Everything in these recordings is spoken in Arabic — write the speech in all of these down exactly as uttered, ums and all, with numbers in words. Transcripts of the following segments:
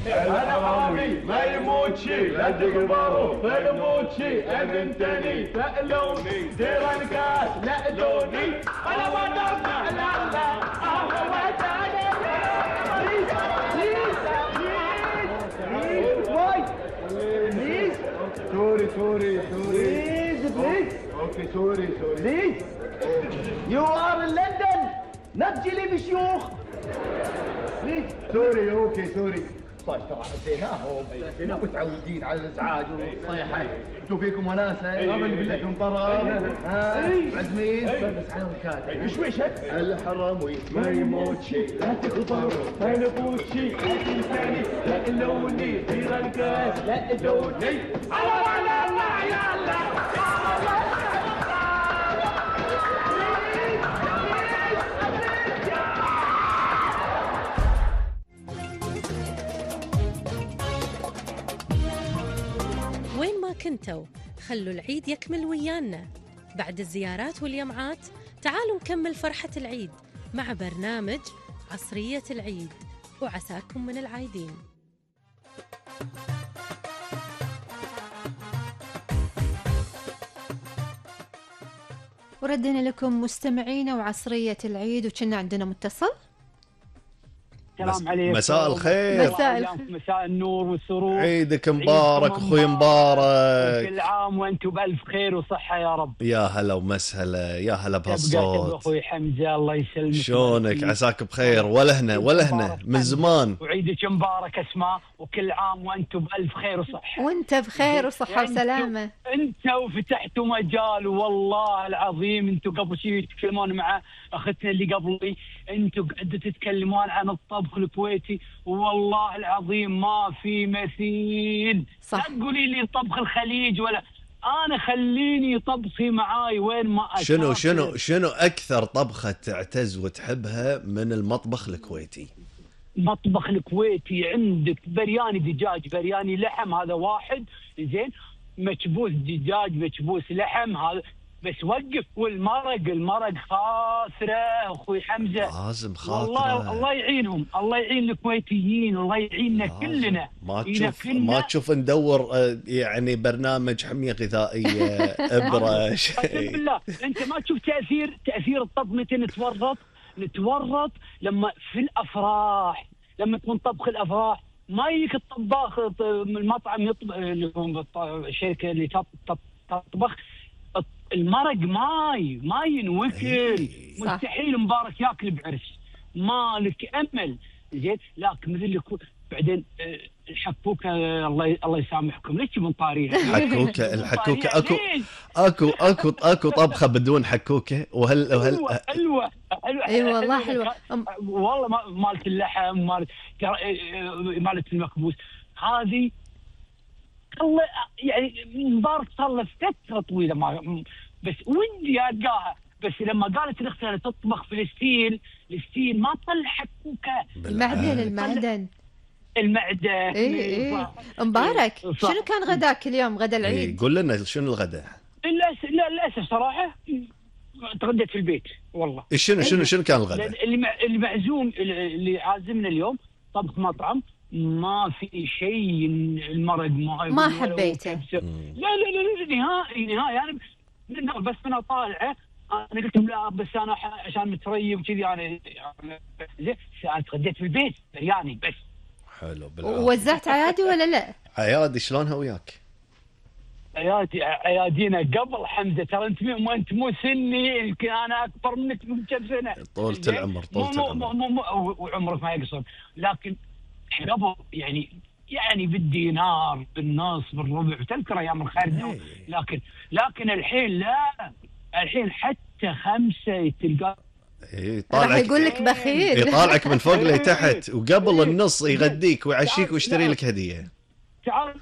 الحرامي ما يموت شي لا تقبروا فالموت شي أذنتني سألوني دير الكاس لألوني أنا ما درنا لا لا أهو وتاني بليز سوري سوري سوري بليز بليز اوكي سوري سوري بليز يو ار ان لندن نجلي بشيوخ بليز سوري اوكي سوري طيب طبعا نسيناهم نسيناهم متعودين على الازعاج والصيحه انتوا فيكم وناسه قبل بدكم طرب ها عزمين بس على الكاتب ايش ويش الحرامي ما يموت شي لا تخبروا فالبوت شي انساني لا لوني دير الكاس لا لوني الله الله الله يا الله وين ما كنتوا خلوا العيد يكمل ويانا. بعد الزيارات واليمعات تعالوا نكمل فرحة العيد مع برنامج عصرية العيد، وعساكم من العايدين. وردنا لكم مستمعين وعصرية العيد، وكنا عندنا متصل. السلام عليكم. مساء الخير. مساء مساء النور والسرور. عيدك مبارك اخوي مبارك. كل عام وانتم بالف خير وصحه يا رب. يا هلا ومسهلا، يا هلا تبقى بهالصوت. اخوي حمزه الله يسلمك. شلونك؟ عساك بخير. ولا هنا ولا هنا من زمان. وعيدك مبارك اسماء، وكل عام وانتم بالف خير وصحه. وانت بخير وصحه وسلامه. انتوا فتحتوا مجال والله العظيم. انتوا قبل شيء تتكلمون مع اختنا اللي قبلي، انتوا قاعدين تتكلمون عن الطبخ الكويتي والله العظيم ما في مثيل. صح. لا تقولي لي طبخ الخليج ولا انا، خليني طبخي معاي وين ما أسافر. شنو شنو شنو اكثر طبخه تعتز وتحبها من المطبخ الكويتي؟ مطبخ الكويتي عندك برياني دجاج، برياني لحم، هذا واحد زين، مكبوس دجاج، مكبوس لحم، هذا بس وقف. والمرق، المرق خاسره اخوي حمزه. لازم خاطره. والله الله يعينهم، الله يعين الكويتيين، والله يعيننا كلنا. ما تشوف ما تشوف ندور يعني برنامج حميه غذائيه ابره شيء. بالله انت ما تشوف تاثير تاثير الطبخ متى نتورط نتورط لما في الافراح، لما تكون طبخ الافراح ما يجيك الطباخ من المطعم يطبخ، الشركه اللي تطبخ المرق ماي ما ينوكل. مستحيل مبارك ياكل بعرس، مالك امل زين. لكن مثل بعدين الحكوكه الله الله يسامحكم ليش من طاريها الحكوكه الحكوكه اكو اكو اكو اكو طبخه بدون حكوكه. وهل وهل حلوه حلوه اي والله حلوه والله. مالت اللحم، مالت مالت المكبوس هذه الله يعني مبارك صار له فتره طويله ما بس ودي القاها. بس لما قالت الاخت انا تطبخ في الستيل، الستيل ما طلع حكوكه. المعدن المعدن المعدن. اي اي مبارك. شنو كان غداك اليوم غدا العيد؟ إيه قول لنا شنو الغداء. للاسف لا للاسف صراحه تغديت في البيت والله. شنو شنو شنو كان الغداء؟ المعزوم اللي عازمنا اليوم طبخ مطعم ما في شيء. المرق ما ما حبيته. لا لا لا لا نهائي نهائي. انا يعني بس انا طالعه انا قلت لا بس انا عشان متريب كذي انا زين. انا تغديت في البيت برياني بس. حلو بالعافيه. وزعت عيادي ولا لا؟ عيادي شلونها وياك؟ عيادي عيادينا قبل حمزه. ترى انت ما انت مو سني، يمكن انا اكبر منك بكم سنه. طولت العمر طولت العمر وعمرك ما يقصر. لكن قبل يعني يعني بالدينار بالنص بالربع تذكر ايام الخارج. لكن لكن الحين لا، الحين حتى خمسه تلقى اي راح يقول لك بخيل. يطالعك من فوق لتحت، وقبل النص يغديك ويعشيك ويشتري لك هديه. تعال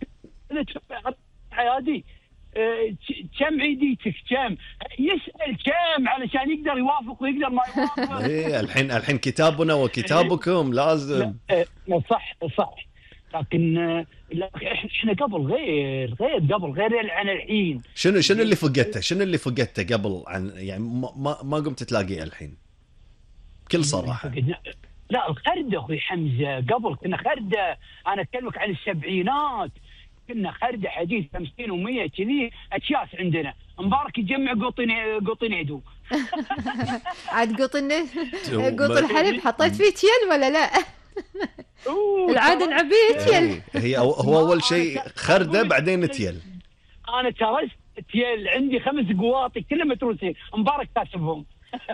عيادي كم عيديتك كم يسأل كم علشان يقدر يوافق ويقدر ما يوافق. ايه الحين الحين كتابنا وكتابكم لازم. لا صح صح. لكن احنا قبل غير غير قبل غير عن الحين. شنو شنو اللي فقدته شنو اللي فقدته قبل عن يعني ما ما قمت تلاقيه الحين بكل صراحه؟ لا لا الخردة أخوي حمزة، قبل كنا خردة، أنا أكلمك عن السبعينات، كنا خردة حديث خمسين ومية كذي أكياس عندنا. مبارك يجمع قوطين قوطين يدو. عاد قوطين قوط الحليب حطيت فيه تيل ولا لا؟ العادة نعبيه تيل. هي هو أول شيء خردة بعدين تيل. أنا ترست تيل عندي خمس قواطي كلهم متروسين، مبارك كاتبهم.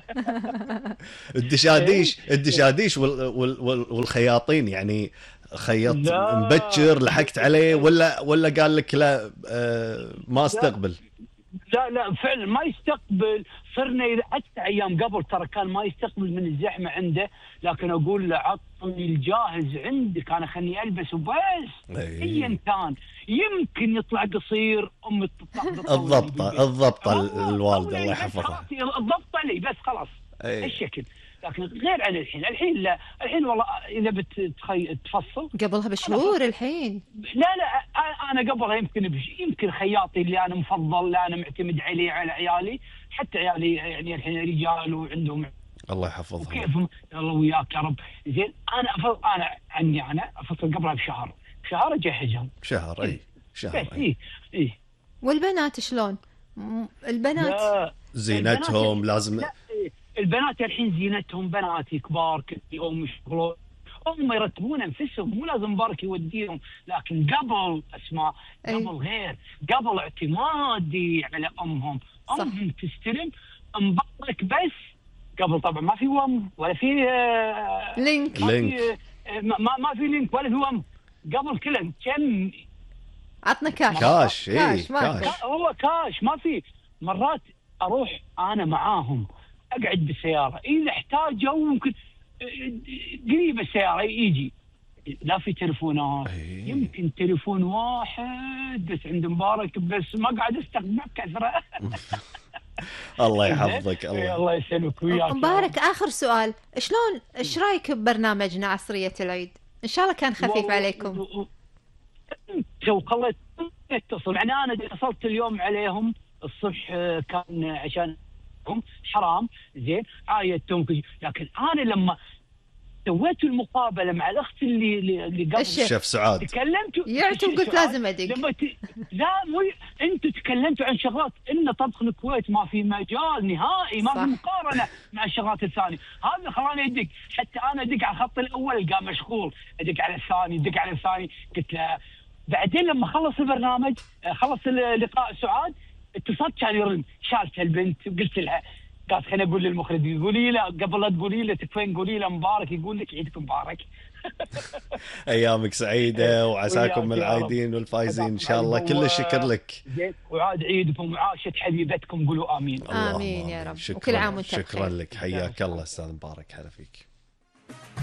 الدشاديش الدشاديش وال وال والخياطين يعني خيط مبكر لحقت عليه ولا ولا قال لك لا آه ما استقبل؟ لا لا فعلا ما يستقبل. صرنا حتى ايام قبل ترى كان ما يستقبل من الزحمه عنده، لكن اقول له عطني الجاهز عندك انا خليني البس وبس. ايا كان يمكن يطلع قصير ام الضبطه الضبطه الوالده الله يحفظها الضبطه لي بس خلاص الشكل. لكن غير عن الحين، الحين لا، الحين والله اذا بتفصل قبلها بشهور الحين. لا لا انا قبلها يمكن بش... يمكن خياطي اللي انا مفضل اللي انا معتمد عليه على عيالي، حتى عيالي يعني الحين رجال وعندهم الله يحفظهم وكيفهم الله وياك يا رب. زين انا أفضل انا عني انا افصل قبلها بشهر، شهر اجهزهم شهر اي شهر بس اي اي. والبنات شلون؟ البنات زينتهم البنات لازم لا. البنات الحين زينتهم بناتي كبار كلهم يشتغلون هم يرتبون انفسهم، مو لازم مبارك يوديهم. لكن قبل اسماء قبل غير، قبل اعتمادي على امهم، امهم تستلم مبارك بس. قبل طبعا ما في وم ولا في لينك، ما في ما, ما في لينك ولا في وم. قبل كله كم عطنا كاش كاش اي كاش, كاش. هو كاش ما في. مرات اروح انا معاهم اقعد بالسياره اذا احتاجوا ممكن قريب السياره يجي، لا في تليفونات أيه. يمكن تليفون واحد بس عند مبارك بس ما قاعد استخدمه بكثره. الله يحفظك الله الله يسلمك وياك مبارك. اخر سؤال، شلون ايش رايك ببرنامجنا عصريه العيد؟ ان شاء الله كان خفيف عليكم. جو خليت اتصل يعني انا اتصلت اليوم عليهم الصبح كان عشان حرام زين عايدتهم، لكن انا لما سويت المقابله مع الاخت اللي اللي قبل الشيف سعاد تكلمت يعتو قلت لازم ادق لما ت... لا مو انتوا تكلمتوا عن شغلات ان طبخ الكويت ما في مجال نهائي، ما صح. في مقارنه مع الشغلات الثانيه. هذا خلاني ادق، حتى انا ادق على الخط الاول قام مشغول، ادق على الثاني ادق على الثاني. قلت له بعدين لما خلص البرنامج خلص اللقاء سعاد اتصلت كان يرن، شالت البنت وقلت لها قالت خليني اقول للمخرج يقولي له قبل لا تقولي له تكفين قولي له مبارك يقول لك عيدك مبارك. ايامك سعيده وعساكم العايدين والفايزين ان شاء الله. كل الشكر لك وعاد عيدكم وعاشت حبيبتكم قولوا امين. امين يا رب. شكرا وكل عام وانت بخير. شكرا لك حياك الله استاذ مبارك. هلا فيك.